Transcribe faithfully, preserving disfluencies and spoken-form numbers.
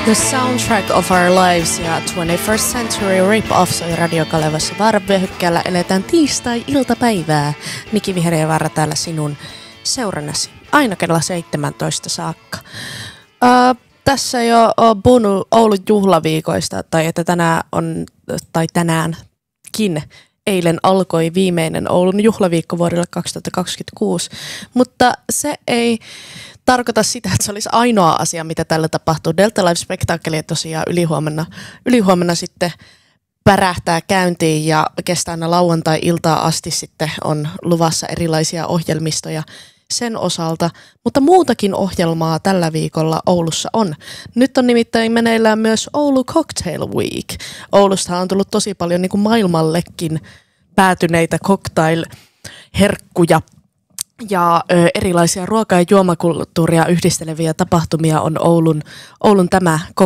The Soundtrack of Our Lives ja twenty-first Century Rip-Off soi Radio Kalevassa Vaaranvyöhykkeellä. Eletään tiistai-iltapäivää. Niki Vihreä ja Vaara täällä sinun seurannasi. Aina kello seitsemäntoista saakka. Uh, tässä jo on puhunut Oulun juhlaviikoista, tai että tänään on, tai tänäänkin eilen alkoi viimeinen Oulun juhlaviikko vuodelle kaksituhattakaksikymmentäkuusi, mutta se ei tarkoita sitä, että se olisi ainoa asia, mitä tällä tapahtuu. Delta Live Spectacle tosiaan ylihuomenna, ylihuomenna sitten pärähtää käyntiin ja kestää aina lauantai-iltaa asti sitten on luvassa erilaisia ohjelmistoja sen osalta, mutta muutakin ohjelmaa tällä viikolla Oulussa on. Nyt on nimittäin meneillään myös Oulu Cocktail Week. Oulusta on tullut tosi paljon niin kuin maailmallekin päätyneitä cocktail-herkkuja ja ö, erilaisia ruoka- ja juomakulttuuria yhdisteleviä tapahtumia on Oulun, Oulun tämä